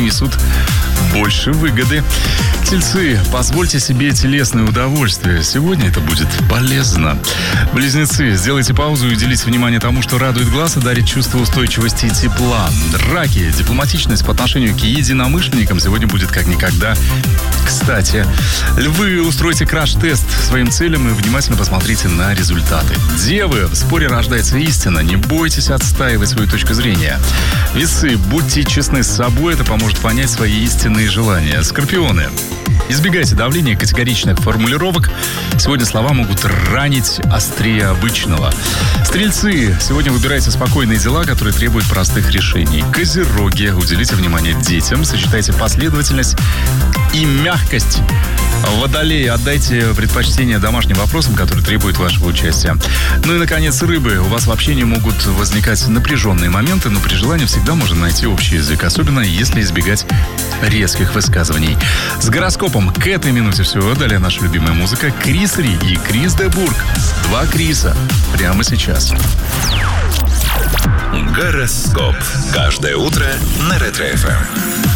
принесут больше выгоды. Тельцы, позвольте себе телесное удовольствие. Сегодня это будет полезно. Близнецы, сделайте паузу и уделите внимание тому, что радует глаз и дарит чувство устойчивости и тепла. Раки, дипломатичность по отношению к единомышленникам сегодня будет как никогда кстати. Львы, устройте краш-тест своим целям и внимательно посмотрите на результаты. Девы, в споре рождается истина. Не бойтесь отстаивать свою точку зрения. Весы, будьте честны с собой, это поможет понять свои истинные желания. Скорпионы, избегайте давления и категоричных формулировок. Сегодня слова могут ранить острее обычного. Стрельцы, сегодня выбирайте спокойные дела, которые требуют простых решений. Козероги, уделите внимание детям, сочетайте последовательность и мягкость. Водолеи, отдайте предпочтение домашним вопросам, которые требуют вашего участия. Ну и, наконец, рыбы. У вас в общении могут возникать напряженные моменты, но при желании всегда можно найти общий язык, особенно если избегать резких высказываний. С гороскопом к этой минуте всего. Далее наша любимая музыка. Крис Ри и Крис де Бург. Два Криса. Прямо сейчас. Гороскоп. Каждое утро на Ретро-ФМ.